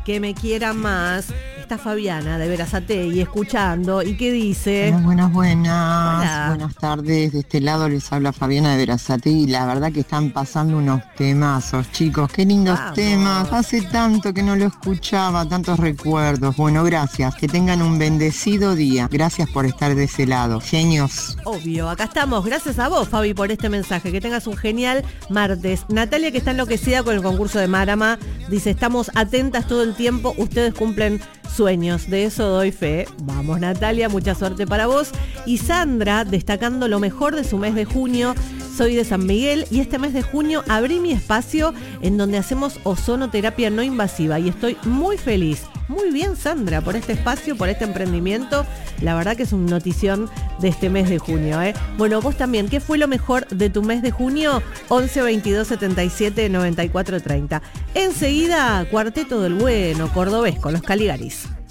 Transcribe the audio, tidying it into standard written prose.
que me quiera más. Está Fabiana de Verazategui escuchando. ¿Y qué dice? Buenas. Hola. Buenas tardes. De este lado les habla Fabiana de Verazategui. La verdad que están pasando unos temazos, chicos. Qué lindos temas. Hace tanto que no lo escuchaba, tantos recuerdos. Bueno, gracias. Que tengan un bendecido día. Gracias por estar de ese lado. Genios. Obvio, acá estamos. Gracias a vos, Fabi, por este mensaje. Que tengas un genial martes. Natalia, que está enloquecida con el concurso de Marama, dice, estamos atentas todo el tiempo. Ustedes cumplen sueños. De eso doy fe. Vamos, Natalia, mucha suerte para vos. Y Sandra, destacando lo mejor de su mes de junio. Soy de San Miguel y este mes de junio abrí mi espacio en donde hacemos ozonoterapia no invasiva y estoy muy feliz. Muy bien, Sandra, por este espacio, por este emprendimiento. La verdad que es una notición de este mes de junio, ¿eh? Bueno, vos también, ¿qué fue lo mejor de tu mes de junio? 11 22 77 94 30. Enseguida, Cuarteto del Bueno, cordobés con los Caligaris.